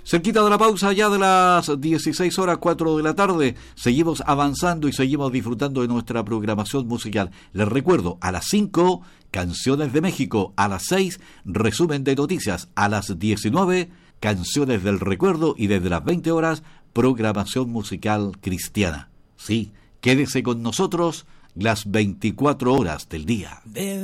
Cerquita de la pausa, ya de las 16 horas 4 de la tarde, seguimos avanzando y seguimos disfrutando de nuestra programación musical. Les recuerdo, a las 5, Canciones de México; a las 6, resumen de noticias; a las 19, Canciones del Recuerdo; y desde las 20 horas, programación musical cristiana. Sí, quédese con nosotros las 24 horas del día.